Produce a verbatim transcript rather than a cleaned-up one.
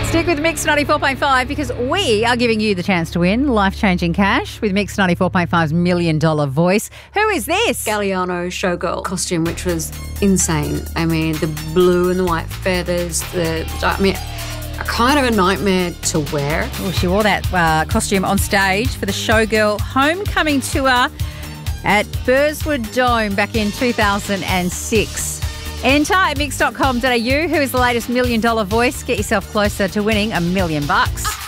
Stick with Mix ninety-four point five because we are giving you the chance to win life-changing cash with Mix ninety-four point five's Million Dollar Voice. Who is this? Galliano showgirl costume, which was insane. I mean, the blue and the white feathers, the, I mean, kind of a nightmare to wear. Well, she wore that uh, costume on stage for the Showgirl Homecoming Tour at Burswood Dome back in two thousand six. Enter at mix dot com dot a u. Who is the latest Million Dollar Voice? Get yourself closer to winning a million bucks.